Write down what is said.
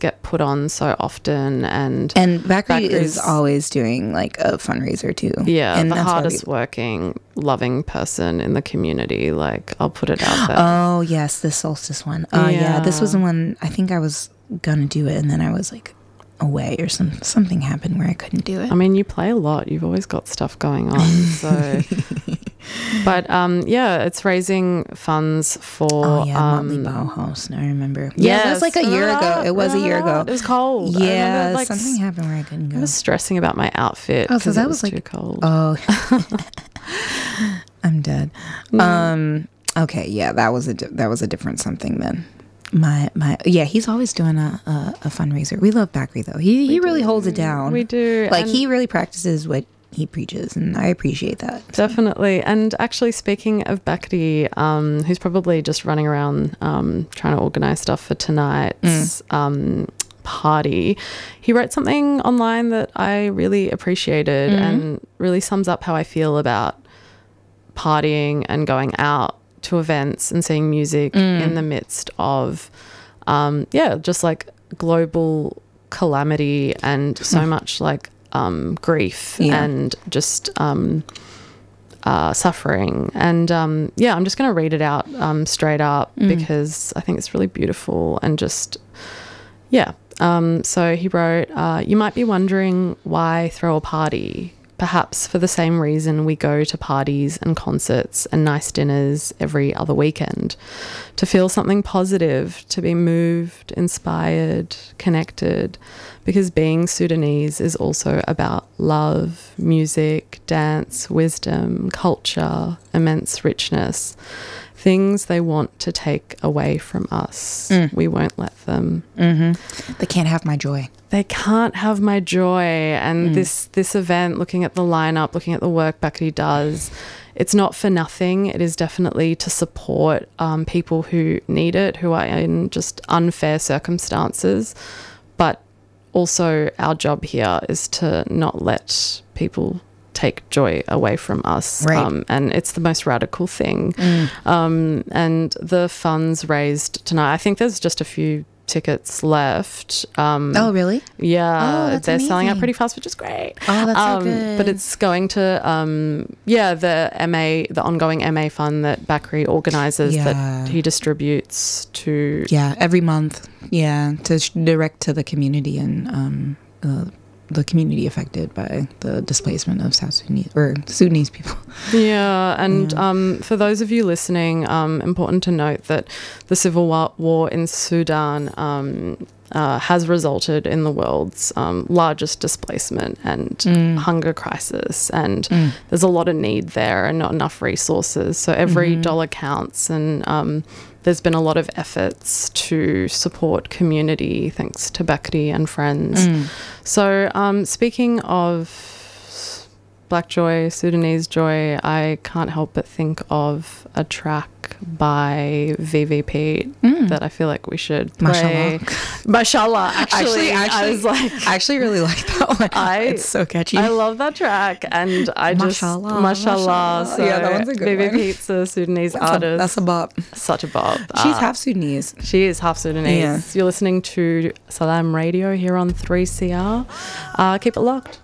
get put on so often. And Bakri is always doing like a fundraiser too. Yeah, and the hardest working, loving person in the community. Like, I'll put it out there. Oh yes, the solstice one. Yeah, this was the one. I think I was gonna do it, and then I was like away, or something happened where I couldn't do it. I mean, you play a lot. You've always got stuff going on. So, but yeah, it's raising funds for Motley Bauhaus. I remember. Yeah, it was like a year ago. It was a year ago. It was cold. Yeah, remember, something happened where I couldn't go. I was stressing about my outfit. Oh, so that was like too cold. Oh, I'm dead. Okay, yeah, that was a different something then. He's always doing a fundraiser. We love Bakri though. He really holds it down. We do. Like, he really practices what he preaches, and I appreciate that. Definitely. And actually, speaking of Bakri, who's probably just running around trying to organize stuff for tonight's party, he wrote something online that I really appreciated and really sums up how I feel about partying and going out to events and seeing music in the midst of just like global calamity and so much like grief and just suffering. And I'm just going to read it out straight up because I think it's really beautiful and just so he wrote, you might be wondering why throw a party. Perhaps for the same reason we go to parties and concerts and nice dinners every other weekend, to feel something positive, to be moved, inspired, connected, because being Sudanese is also about love, music, dance, wisdom, culture, immense richness, things they want to take away from us. We won't let them. They can't have my joy. They can't have my joy. And this event, looking at the lineup, looking at the work Bakri does, it's not for nothing. It is definitely to support people who need it, who are in just unfair circumstances. But also our job here is to not let people take joy away from us. Right. And it's the most radical thing. And the funds raised tonight, I think there's just a few tickets left. Oh, really? Yeah. That's they're selling out amazing. pretty fast, which is great. Oh, that's so good. But it's going to, the ongoing MA fund that Bakri organises that he distributes to. Yeah, every month. Yeah, to direct to the community and the community affected by the displacement of South Sudanese or Sudanese people. Yeah, and for those of you listening, important to note that the civil war in Sudan has resulted in the world's largest displacement and hunger crisis, and there's a lot of need there and not enough resources. So every dollar counts, and there's been a lot of efforts to support community thanks to Bakri and friends. So speaking of Black joy, Sudanese joy, I can't help but think of a track by VVP that I feel like we should play. Mashallah. Actually, I was like, I actually really like that one. It's so catchy. I love that track, and I Mashallah. So yeah, that one's a good one. VVP's a Sudanese artist. That's a bop. Such a bop. She's half Sudanese. She is half Sudanese. Yeah. You're listening to Salam Radio here on 3CR. Keep it locked.